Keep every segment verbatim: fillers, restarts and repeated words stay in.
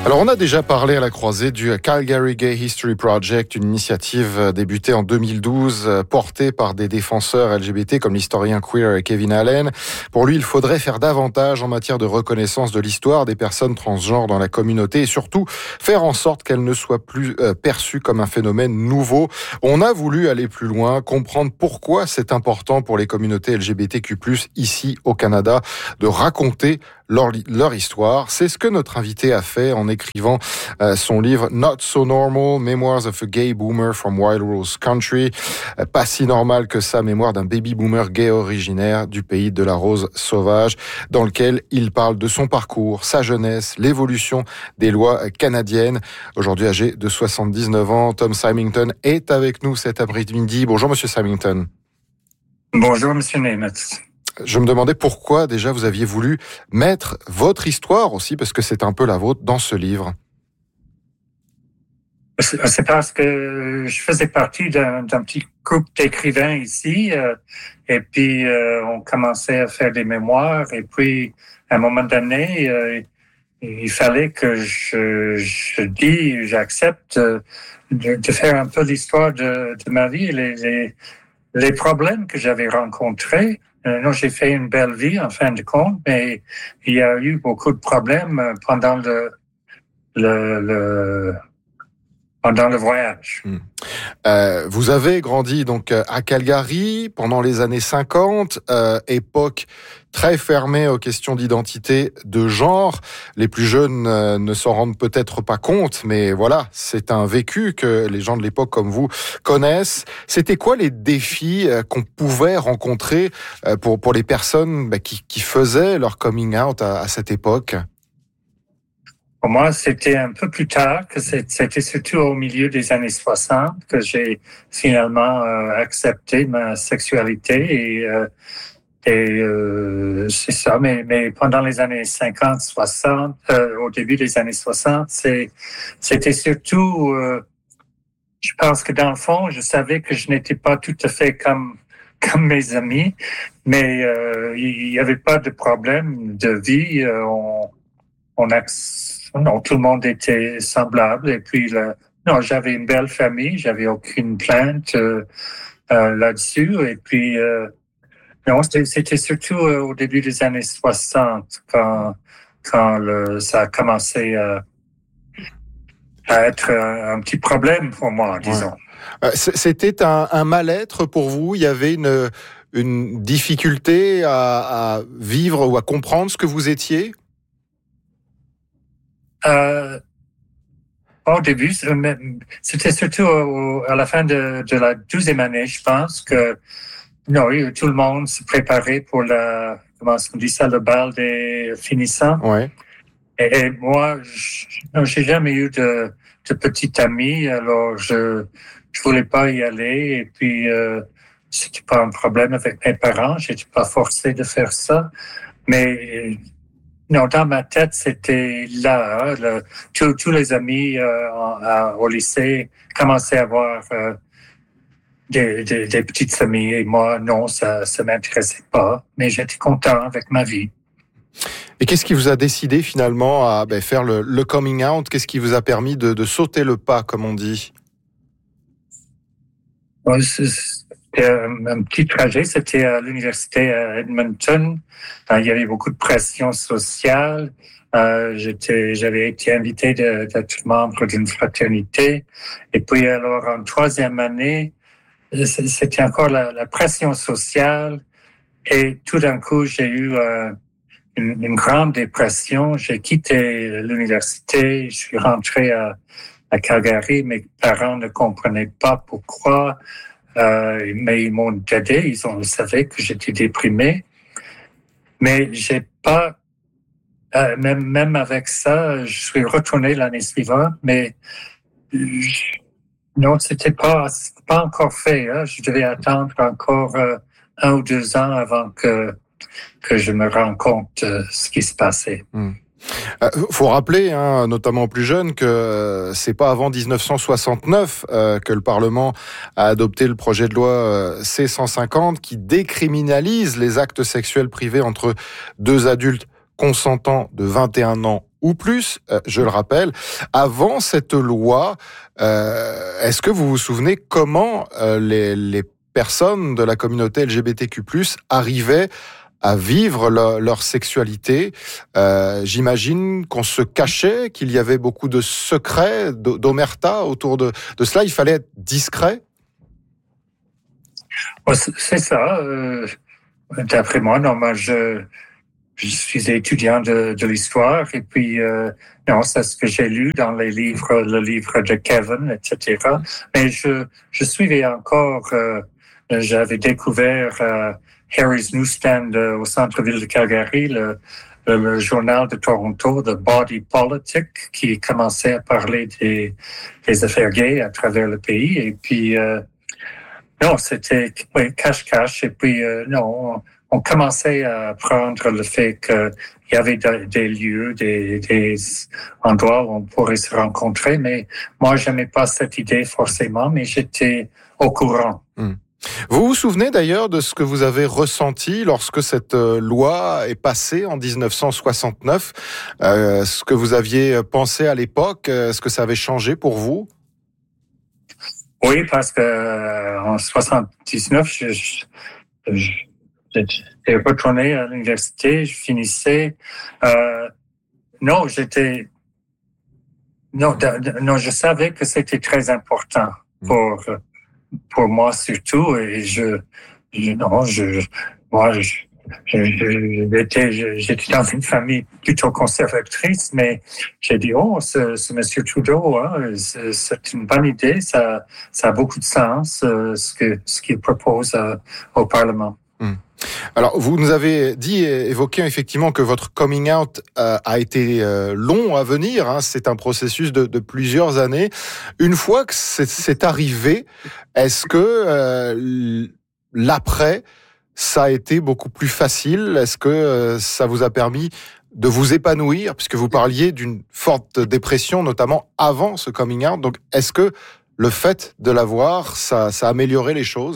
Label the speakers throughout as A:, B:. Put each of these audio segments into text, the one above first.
A: Alors, on a déjà parlé à la croisée du Calgary Gay History Project, une initiative débutée en deux mille douze, portée par des défenseurs L G B T comme l'historien queer Kevin Allen. Pour lui, il faudrait faire davantage en matière de reconnaissance de l'histoire des personnes transgenres dans la communauté et surtout faire en sorte qu'elles ne soient plus perçues comme un phénomène nouveau. On a voulu aller plus loin, comprendre pourquoi c'est important pour les communautés L G B T Q plus, ici au Canada, de raconter leur, leur histoire. C'est ce que notre invité a fait en écrivant euh, son livre Not So Normal, Memoirs of a Gay Boomer from Wild Rose Country. Euh, pas si normal que ça, mémoire d'un baby boomer gay originaire du pays de la rose sauvage, dans lequel il parle de son parcours, sa jeunesse, l'évolution des lois canadiennes. Aujourd'hui âgé de soixante-dix-neuf ans, Tom Symington est avec nous cet après-midi. Bonjour Monsieur Symington.
B: Bonjour Monsieur Nemetz.
A: Je me demandais pourquoi déjà vous aviez voulu mettre votre histoire aussi, parce que c'est un peu la vôtre, dans ce livre.
B: C'est parce que je faisais partie d'un, d'un petit groupe d'écrivains ici, euh, et puis euh, on commençait à faire des mémoires, et puis à un moment donné, euh, il fallait que je, je dis, j'accepte de, de faire un peu l'histoire de, de ma vie, les, les, les problèmes que j'avais rencontrés. Euh, non, j'ai fait une belle vie en fin de compte, mais il y a eu beaucoup de problèmes pendant le, le, le pendant le voyage.
A: Mmh. Euh, vous avez grandi donc à Calgary pendant les années cinquante, euh, époque très fermée aux questions d'identité de genre. Les plus jeunes euh, ne s'en rendent peut-être pas compte, mais voilà, c'est un vécu que les gens de l'époque comme vous connaissent. C'était quoi les défis euh, qu'on pouvait rencontrer euh, pour pour les personnes bah, qui qui faisaient leur coming out à, à cette époque?
B: Pour moi, c'était un peu plus tard, que c'était surtout au milieu des années soixante que j'ai finalement euh, accepté ma sexualité et, euh, et euh, c'est ça. Mais, mais pendant les années cinquante, soixante, euh, au début des années soixante, c'est, c'était surtout, euh, je pense que dans le fond, je savais que je n'étais pas tout à fait comme comme mes amis, mais euh, il n'y avait pas de problème de vie. Euh, on, on accepte. Non, tout le monde était semblable. Et puis, là, non, j'avais une belle famille. J'avais aucune plainte euh, euh, là-dessus. Et puis, euh, non, c'était, c'était surtout euh, au début des années soixante quand quand le, ça a commencé à, à être un, un petit problème pour moi, disons.
A: Ouais. C'était un, un mal-être pour vous. Il y avait une une difficulté à, à vivre ou à comprendre ce que vous étiez.
B: Euh, au début, c'était surtout au, à la fin de, de la douzième année, je pense que non, tout le monde se préparait pour la, comment on dit ça, le bal des finissants.
A: Ouais.
B: Et, et moi, je, non, j'ai jamais eu de, de petite amie, alors je je voulais pas y aller. Et puis euh, c'était pas un problème avec mes parents, j'étais pas forcé de faire ça, mais non, dans ma tête, c'était là. Hein, le, tous, tous les amis euh, en, au lycée commençaient à avoir euh, des, des, des petites amies. Et moi, non, ça ne m'intéressait pas. Mais j'étais content avec ma vie.
A: Et qu'est-ce qui vous a décidé finalement à ben, faire le, le coming out? Qu'est-ce qui vous a permis de, de sauter le pas, comme on dit?
B: Ouais, c'était un, un petit trajet. C'était à l'université à Edmonton. Il y avait beaucoup de pression sociale. Euh, j'étais, j'avais été invité de, d'être membre d'une fraternité. Et puis alors, en troisième année, c'était encore la, la pression sociale. Et tout d'un coup, j'ai eu euh, une, une grande dépression. J'ai quitté l'université. Je suis rentré à, à Calgary. Mes parents ne comprenaient pas pourquoi. Euh, mais ils m'ont aidé, ils ont savaient que j'étais déprimé. Mais j'ai pas, euh, même même avec ça, je suis retourné l'année suivante. Mais je, non, c'était pas c'était pas encore fait. Hein. Je devais attendre encore euh, un ou deux ans avant que que je me rende compte de ce qui se passait.
A: Mmh. Euh, faut rappeler, hein, notamment aux plus jeunes, que euh, c'est pas avant dix-neuf cent soixante-neuf euh, que le Parlement a adopté le projet de loi euh, C cent cinquante qui décriminalise les actes sexuels privés entre deux adultes consentants de vingt et un ans ou plus, euh, je le rappelle. Avant cette loi, euh, est-ce que vous vous souvenez comment euh, les, les personnes de la communauté L G B T Q plus, arrivaient à vivre leur, leur sexualité? euh, J'imagine qu'on se cachait, qu'il y avait beaucoup de secrets, d'omerta autour de, de cela. Il fallait être discret.
B: C'est ça. Euh, d'après moi, non, moi, je, je suis étudiant de, de l'histoire et puis, euh, non, c'est ce que j'ai lu dans les livres, le livre de Kevin, et cetera. Mais je, je suivais encore, euh, j'avais découvert euh, Harry's Newsstand euh, au centre-ville de Calgary, le, le, le journal de Toronto, The Body Politic, qui commençait à parler des, des affaires gays à travers le pays. Et puis, euh, non, c'était oui, cache-cache. Et puis, euh, non, on, on commençait à apprendre le fait qu'il y avait de, des lieux, des, des endroits où on pourrait se rencontrer. Mais moi, je n'aimais pas cette idée forcément, mais j'étais au courant.
A: Mmh. Vous vous souvenez d'ailleurs de ce que vous avez ressenti lorsque cette loi est passée en dix-neuf cent soixante-neuf, euh, ce que vous aviez pensé à l'époque, est-ce que ça avait changé pour vous?
B: Oui, parce que euh, en soixante-dix-neuf, je, je, je, j'étais retourné à l'université, je finissais. Euh, non, j'étais. Non, de, de, non, je savais que c'était très important pour pour moi surtout, et je, je non, je, moi, je, je, j'étais, j'étais dans une famille plutôt conservatrice, mais j'ai dit, oh, ce, ce monsieur Trudeau, hein, c'est, c'est une bonne idée, ça, ça a beaucoup de sens, euh, ce que, ce qu'il propose euh, au Parlement.
A: Hum. Alors, vous nous avez dit, évoqué effectivement que votre coming out euh, a été euh, long à venir. Hein, c'est un processus de, de plusieurs années. Une fois que c'est, c'est arrivé, est-ce que euh, l'après, ça a été beaucoup plus facile? Est-ce que euh, ça vous a permis de vous épanouir, puisque vous parliez d'une forte dépression, notamment avant ce coming out? Donc, est-ce que le fait de l'avoir, ça, ça a amélioré les choses?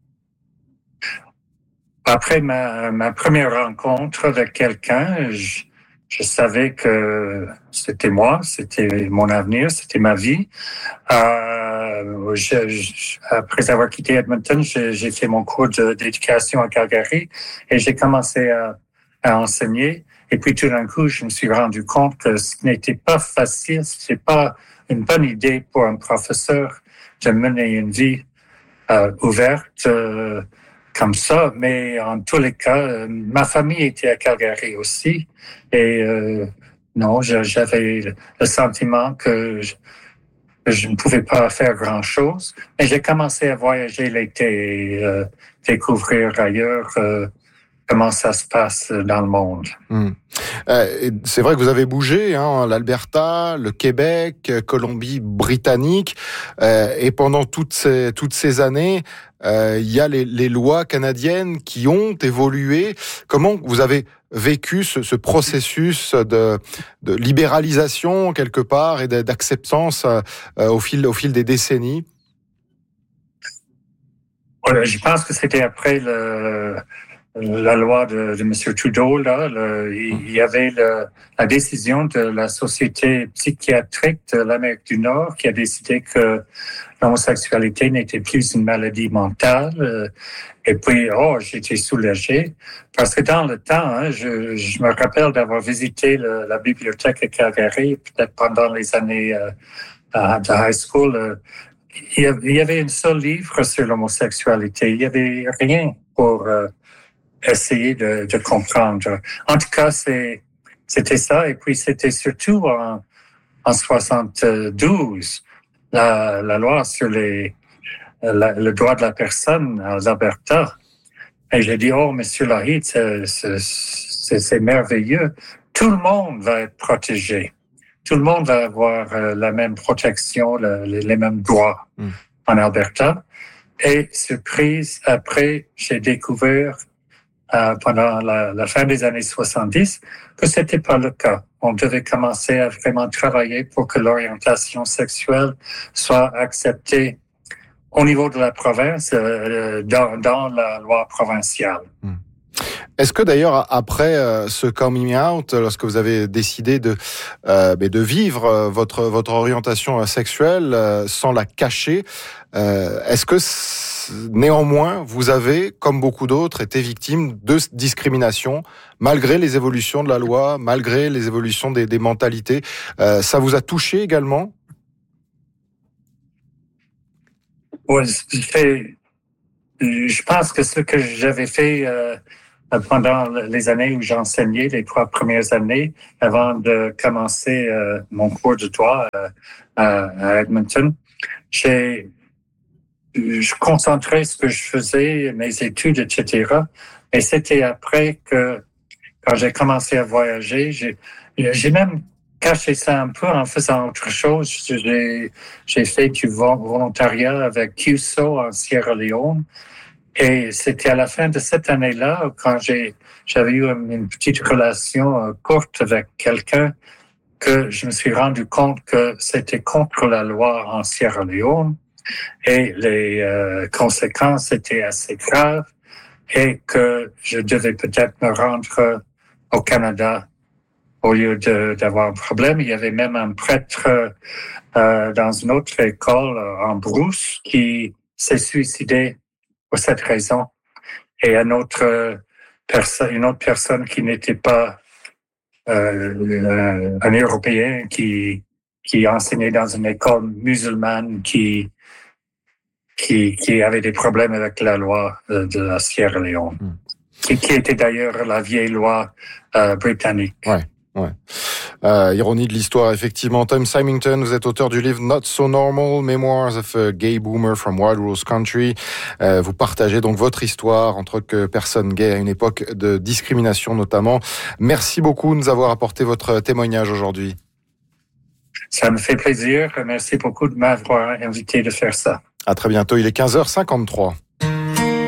B: Après ma, ma première rencontre avec quelqu'un, je, je savais que c'était moi, c'était mon avenir, c'était ma vie. Euh, je, je, après avoir quitté Edmonton, je, j'ai fait mon cours de, d'éducation à Calgary et j'ai commencé à, à enseigner. Et puis tout d'un coup, je me suis rendu compte que ce n'était pas facile, ce n'était pas une bonne idée pour un professeur de mener une vie euh, ouverte. Euh, comme ça, mais en tous les cas, euh, ma famille était à Calgary aussi, et euh, non, je, j'avais le sentiment que je, je ne pouvais pas faire grand-chose, mais j'ai commencé à voyager l'été et euh, découvrir ailleurs euh, comment ça se passe dans le monde.
A: Mmh. Euh, c'est vrai que vous avez bougé, hein, l'Alberta, le Québec, Colombie-Britannique, euh, et pendant toutes ces, toutes ces années, euh, il y a les, les lois canadiennes qui ont évolué. Comment vous avez vécu ce, ce processus de, de libéralisation quelque part et d'acceptance euh, au fil, au fil des décennies?
B: Voilà, je pense que c'était après le... la loi de, de M. Trudeau, là, le, il y avait le, la décision de la Société psychiatrique de l'Amérique du Nord qui a décidé que l'homosexualité n'était plus une maladie mentale. Et puis, oh, j'étais soulagé parce que dans le temps, hein, je, je me rappelle d'avoir visité le, la bibliothèque à Calgary, peut-être pendant les années euh, de high school. Euh, il y avait un seul livre sur l'homosexualité. Il n'y avait rien pour euh, essayer de, de comprendre. En tout cas, c'est, c'était ça. Et puis, c'était surtout en, en soixante-douze, la, la loi sur les, la, le droit de la personne à l'Alberta. Et j'ai dit, oh, Monsieur Lahit, c'est, c'est, c'est merveilleux. Tout le monde va être protégé. Tout le monde va avoir euh, la même protection, le, les, les mêmes droits mm. en Alberta. Et surprise, après, j'ai découvert euh, pendant la, la fin des années soixante-dix que c'était pas le cas. On devait commencer à vraiment travailler pour que l'orientation sexuelle soit acceptée au niveau de la province, euh, dans, dans la loi provinciale. Mm.
A: Est-ce que d'ailleurs, après euh, ce coming out, lorsque vous avez décidé de, euh, de vivre euh, votre, votre orientation sexuelle euh, sans la cacher, euh, est-ce que néanmoins, vous avez, comme beaucoup d'autres, été victime de discrimination, malgré les évolutions de la loi, malgré les évolutions des, des mentalités? euh, Ça vous a touché également?
B: Oui, je pense que ce que j'avais fait euh, pendant les années où j'enseignais, les trois premières années, avant de commencer euh, mon cours de droit euh, à Edmonton, j'ai je concentrais ce que je faisais, mes études, et cetera. Et c'était après que, quand j'ai commencé à voyager, j'ai, j'ai même caché ça un peu en faisant autre chose. J'ai, j'ai fait du volontariat avec Q S O en Sierra Leone. Et c'était à la fin de cette année-là, quand j'ai, j'avais eu une petite relation courte avec quelqu'un, que je me suis rendu compte que c'était contre la loi en Sierra Leone. Et les euh, conséquences étaient assez graves et que je devais peut-être me rendre au Canada au lieu de, d'avoir un problème. Il y avait même un prêtre euh, dans une autre école en Brousse qui s'est suicidé pour cette raison. Et une autre personne, une autre personne qui n'était pas euh, un Européen qui, qui enseignait dans une école musulmane qui Qui, qui avait des problèmes avec la loi de la Sierra Leone, mmh. et qui était d'ailleurs la vieille loi euh, britannique.
A: Ouais, ouais. Euh, ironie de l'histoire, effectivement. Tom Symington, vous êtes auteur du livre Not So Normal, Memoirs of a Gay Boomer from Wild Rose Country. Euh, vous partagez donc votre histoire en tant que personne gay à une époque de discrimination notamment. Merci beaucoup de nous avoir apporté votre témoignage aujourd'hui.
B: Ça me fait plaisir. Merci beaucoup de m'avoir invité de faire ça.
A: À très bientôt. Il est quinze heures cinquante-trois.